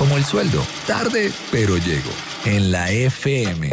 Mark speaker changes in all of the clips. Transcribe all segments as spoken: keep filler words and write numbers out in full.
Speaker 1: Como el sueldo, tarde, pero llego. En la F M.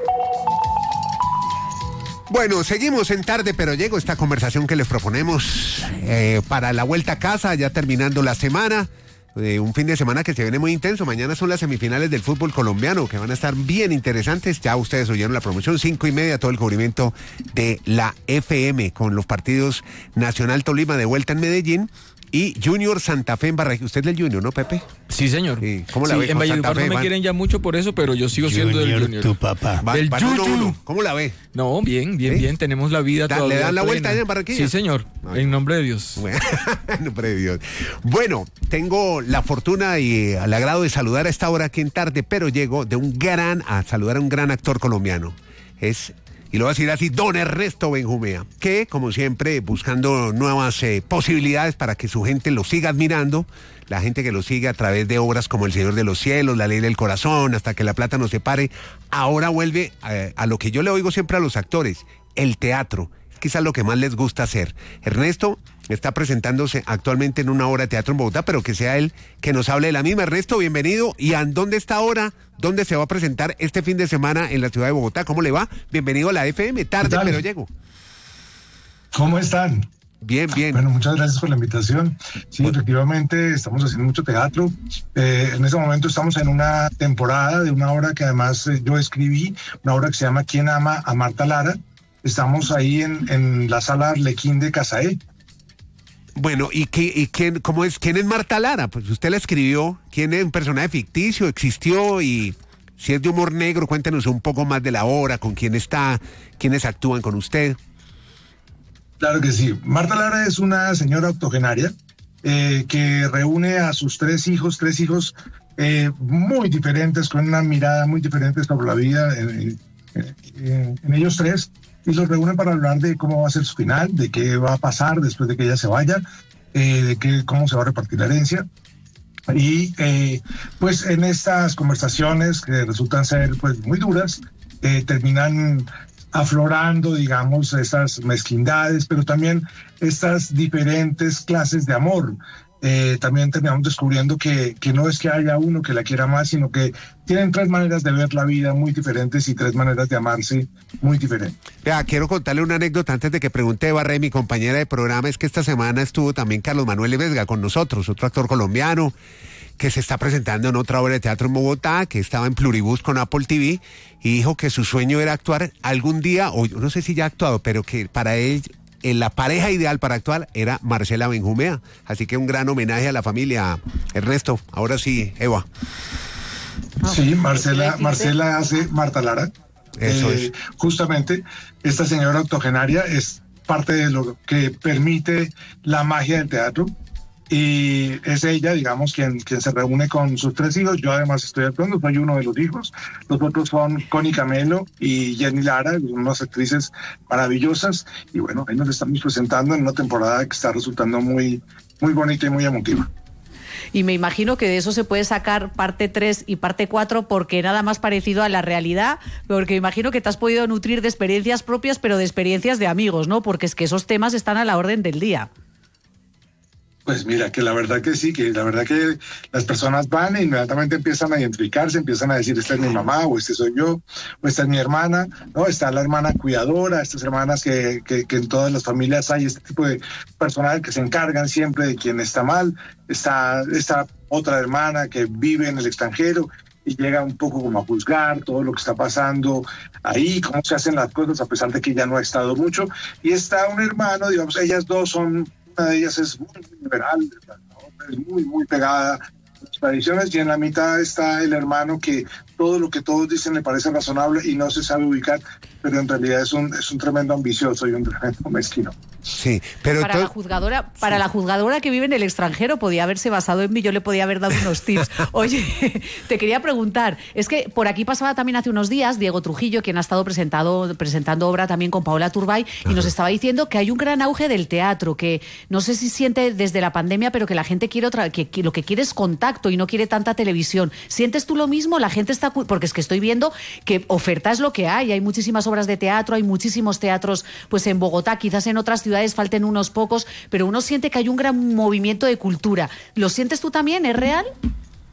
Speaker 2: Bueno, seguimos en Tarde Pero Llego, esta conversación que les proponemos eh, para la vuelta a casa, ya terminando la semana. Eh, un fin de semana que se viene muy intenso. Mañana son las semifinales del fútbol colombiano, que van a estar bien interesantes. Ya ustedes oyeron la promoción, cinco y media, todo el cubrimiento de la F M, con los partidos Nacional Tolima de vuelta en Medellín y Junior Santa Fe en Barranquilla. Usted es del Junior, ¿no, Pepe?
Speaker 3: Sí, señor.
Speaker 2: Sí. ¿Cómo la
Speaker 3: sí,
Speaker 2: ve
Speaker 3: en
Speaker 2: con Santa
Speaker 3: Valledupar
Speaker 2: Fe?
Speaker 3: no me
Speaker 2: Van-
Speaker 3: quieren ya mucho por eso, pero yo sigo siendo del Junior.
Speaker 4: tu papá.
Speaker 2: Va-
Speaker 3: del
Speaker 2: van uno a
Speaker 3: Yuyu.
Speaker 2: uno. ¿Cómo la ve?
Speaker 3: No, bien, bien,
Speaker 2: ¿Sí?
Speaker 3: bien. Tenemos la vida
Speaker 2: Da-
Speaker 3: todavía
Speaker 2: ¿le dan la
Speaker 3: plena.
Speaker 2: vuelta allá en Barranquilla?
Speaker 3: Sí, señor.
Speaker 2: Ay.
Speaker 3: En nombre de Dios.
Speaker 2: Bueno, en nombre de Dios. Bueno, tengo la fortuna y al agrado de saludar a esta hora aquí en Tarde Pero Llego de un gran, a saludar a un gran actor colombiano. Es, y lo voy a decir así, don Ernesto Benjumea, que como siempre buscando nuevas eh, posibilidades para que su gente lo siga admirando, la gente que lo sigue a través de obras como El Señor de los Cielos, La Ley del Corazón, Hasta que la plata nos separe, ahora vuelve eh, a lo que yo le oigo siempre a los actores, el teatro. Quizás lo que más les gusta hacer. Ernesto está presentándose actualmente en una obra de teatro en Bogotá, pero que sea él que nos hable de la misma. Ernesto, bienvenido. ¿Y a dónde está ahora? ¿Dónde se va a presentar este fin de semana en la ciudad de Bogotá? ¿Cómo le va? Bienvenido a la F M. Tarde, pero llego.
Speaker 4: ¿Cómo están?
Speaker 2: Bien, bien.
Speaker 4: Bueno, muchas gracias por la invitación. Sí,
Speaker 2: Bueno.
Speaker 4: efectivamente, estamos haciendo mucho teatro. Eh, en este momento estamos en una temporada de una obra que además eh, yo escribí, una obra que se llama ¿Quién ama a Marta Lara? Estamos ahí en, en la sala Arlequín de Casaé.
Speaker 2: Bueno, ¿y, qué, y quién, cómo es, quién es Marta Lara? Pues usted la escribió. ¿Quién es un personaje ficticio? ¿Existió? Y si es de humor negro, cuéntenos un poco más de la obra, con quién está, quiénes actúan con usted.
Speaker 4: Claro que sí. Marta Lara es una señora octogenaria eh, que reúne a sus tres hijos, tres hijos eh, muy diferentes, con una mirada muy diferente sobre la vida en, en, en ellos tres, y los reúne para hablar de cómo va a ser su final, de qué va a pasar después de que ella se vaya, eh, de qué, cómo se va a repartir la herencia. Y eh, pues en estas conversaciones que resultan ser pues muy duras, eh, terminan aflorando, digamos, esas mezquindades, pero también estas diferentes clases de amor. Eh, también terminamos descubriendo que, que no es que haya uno que la quiera más, sino que tienen tres maneras de ver la vida muy diferentes y tres maneras de amarse muy diferentes.
Speaker 2: Vea, quiero contarle una anécdota antes de que pregunte Barré, mi compañera de programa. Es que esta semana estuvo también Carlos Manuel Vesga con nosotros, otro actor colombiano que se está presentando en otra obra de teatro en Bogotá, que estaba en Pluribus con Apple T V, y dijo que su sueño era actuar algún día, o yo no sé si ya ha actuado, pero que para él eh, la pareja ideal para actuar era Marcela Benjumea. Así que un gran homenaje a la familia. Ernesto, ahora sí, Eva.
Speaker 4: Sí, Marcela, Marcela hace Marta Lara.
Speaker 2: Eso
Speaker 4: Eh,
Speaker 2: es.
Speaker 4: Justamente, esta señora octogenaria es parte de lo que permite la magia del teatro. Y es ella, digamos, quien, quien se reúne con sus tres hijos. Yo además estoy actuando, soy uno de los hijos. Los otros son Connie Camelo y Jenny Lara, unas actrices maravillosas. Y bueno, ahí nos estamos presentando en una temporada que está resultando muy, muy bonita y muy emotiva.
Speaker 5: Y me imagino que de eso se puede sacar parte tres y parte cuatro, porque nada más parecido a la realidad, porque me imagino que te has podido nutrir de experiencias propias, pero de experiencias de amigos, ¿no? Porque es que esos temas están a la orden del día.
Speaker 4: Pues mira, que la verdad que sí, que la verdad que las personas van e inmediatamente empiezan a identificarse, empiezan a decir, esta es mi mamá, o este soy yo, o esta es mi hermana, ¿no? Está la hermana cuidadora, estas hermanas que, que, que en todas las familias hay este tipo de personal que se encargan siempre de quien está mal, está esta otra hermana que vive en el extranjero y llega un poco como a juzgar todo lo que está pasando ahí, cómo se hacen las cosas a pesar de que ya no ha estado mucho, y está un hermano, digamos, ellas dos son... Una de ellas es muy, muy liberal, la otra es muy, muy pegada a las tradiciones, y en la mitad está el hermano que todo lo que todos dicen le parece razonable y no se sabe ubicar, pero en realidad es un, es un tremendo ambicioso y un tremendo mezquino.
Speaker 2: Sí, pero
Speaker 5: para la
Speaker 2: to-
Speaker 5: juzgadora, para sí. la juzgadora que vive en el extranjero podía haberse basado en mí, yo le podía haber dado unos tips. Oye, te quería preguntar, es que por aquí pasaba también hace unos días Diego Trujillo, quien ha estado presentado, presentando obra también con Paola Turbay, y Ajá. nos estaba diciendo que hay un gran auge del teatro, que no sé si siente desde la pandemia, pero que la gente quiere otra, que, que lo que quiere es contacto y no quiere tanta televisión. ¿Sientes tú lo mismo? La gente está, porque es que estoy viendo que oferta es lo que hay, hay muchísimas obras de teatro, hay muchísimos teatros pues en Bogotá, quizás en otras ciudades falten unos pocos, pero uno siente que hay un gran movimiento de cultura. ¿Lo sientes tú también? ¿Es real?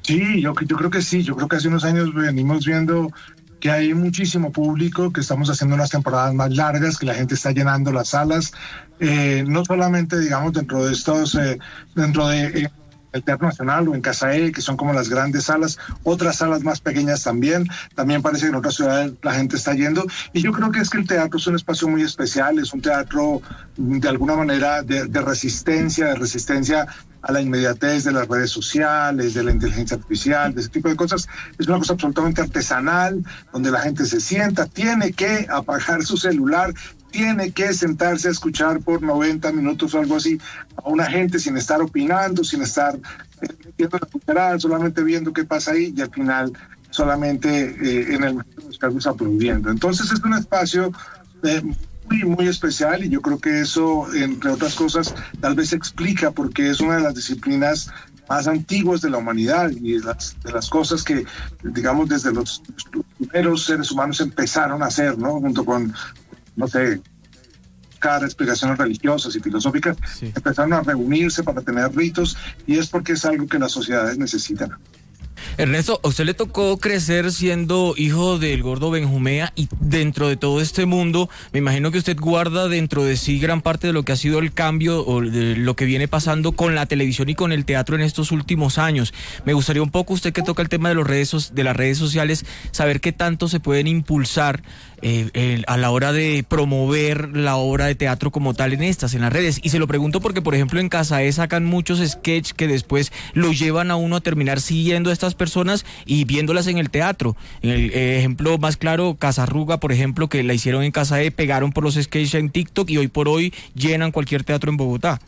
Speaker 4: Sí, yo, yo creo que sí, yo creo que hace unos años venimos viendo que hay muchísimo público, que estamos haciendo unas temporadas más largas, que la gente está llenando las salas, eh, no solamente, digamos, dentro de estos, eh, dentro de eh, el Teatro Nacional o en Casa E, que son como las grandes salas, otras salas más pequeñas también, también parece que en otras ciudades la gente está yendo, y yo creo que es que el teatro es un espacio muy especial, es un teatro de alguna manera de, de resistencia, de resistencia a la inmediatez de las redes sociales, de la inteligencia artificial, de ese tipo de cosas. Es una cosa absolutamente artesanal, donde la gente se sienta, tiene que apagar su celular, tiene que sentarse a escuchar por noventa minutos o algo así a una gente sin estar opinando, sin estar metiendo la cucharada, solamente viendo qué pasa ahí y al final solamente eh, en el momento de los casos aplaudiendo. Entonces es un espacio eh, muy, muy especial y yo creo que eso, entre otras cosas, tal vez explica por qué es una de las disciplinas más antiguas de la humanidad y de las, de las cosas que, digamos, desde los, los primeros seres humanos empezaron a hacer, ¿no? Junto con, no sé, cada explicaciones religiosas y filosóficas, sí. Empezaron a reunirse para tener ritos y es porque es algo que las sociedades necesitan.
Speaker 3: Ernesto, a usted le tocó crecer siendo hijo del gordo Benjumea y dentro de todo este mundo, me imagino que usted guarda dentro de sí gran parte de lo que ha sido el cambio o de lo que viene pasando con la televisión y con el teatro en estos últimos años. Me gustaría un poco, usted que toca el tema de, los redes, de las redes sociales, saber qué tanto se pueden impulsar eh, eh, a la hora de promover la obra de teatro como tal en estas, en las redes. Y se lo pregunto porque, por ejemplo, en Casa E sacan muchos sketches que después lo llevan a uno a terminar siguiendo a estas personas y viéndolas en el teatro. En el eh, ejemplo más claro, Casarruga, por ejemplo, que la hicieron en Casa E, pegaron por los sketches en TikTok y hoy por hoy llenan cualquier teatro en Bogotá.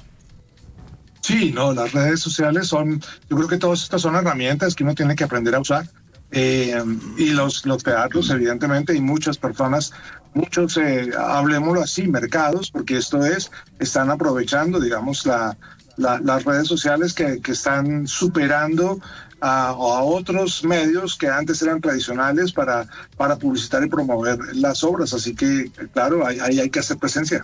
Speaker 4: Sí, no, las redes sociales son, yo creo que todas estas son herramientas que uno tiene que aprender a usar. Eh, y los, los teatros, evidentemente, y muchas personas, muchos, eh, hablemoslo así, mercados, porque esto es, están aprovechando, digamos, la, la, las redes sociales que, que están superando a, a otros medios que antes eran tradicionales para, para publicitar y promover las obras. Así que, claro, ahí hay, hay que hacer presencia.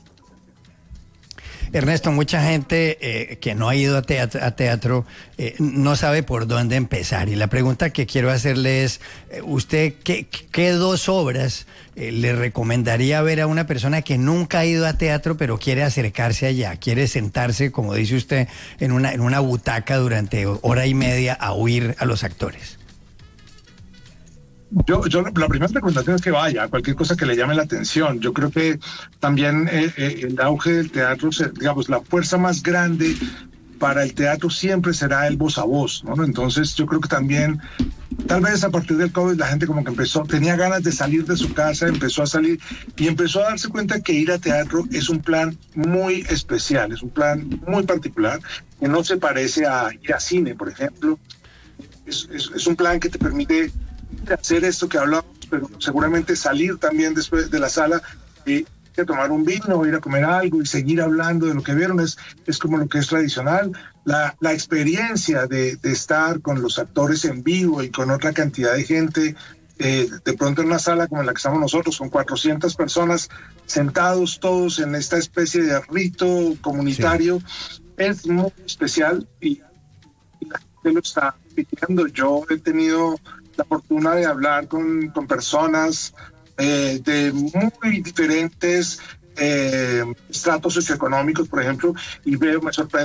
Speaker 6: Ernesto, mucha gente eh, que no ha ido a teatro, a teatro eh, no sabe por dónde empezar. Y la pregunta que quiero hacerle es, eh, ¿usted qué, qué dos obras eh, le recomendaría ver a una persona que nunca ha ido a teatro pero quiere acercarse allá? Quiere sentarse, como dice usted, en una, en una butaca durante hora y media a oír a los actores.
Speaker 4: Yo, yo la primera recomendación es que vaya a cualquier cosa que le llame la atención. Yo creo que también eh, eh, el auge del teatro, digamos, la fuerza más grande para el teatro siempre será el voz a voz, ¿no? Entonces yo creo que también, tal vez a partir del COVID la gente como que empezó, tenía ganas de salir de su casa, empezó a salir y empezó a darse cuenta que ir a teatro es un plan muy especial, es un plan muy particular, que no se parece a ir a cine, por ejemplo. Es, es, es un plan que te permite hacer esto que hablamos, pero seguramente salir también después de la sala y ir a tomar un vino, ir a comer algo y seguir hablando de lo que vieron, es, es como lo que es tradicional. La, la experiencia de, de estar con los actores en vivo y con otra cantidad de gente, eh, de pronto en una sala como la que estamos nosotros, con cuatrocientas personas sentados todos en esta especie de rito comunitario, sí. Es muy especial y, y la gente lo está pidiendo. Yo he tenido la fortuna de hablar con, con personas eh, de muy diferentes eh, estratos socioeconómicos, por ejemplo, y veo, me sorprende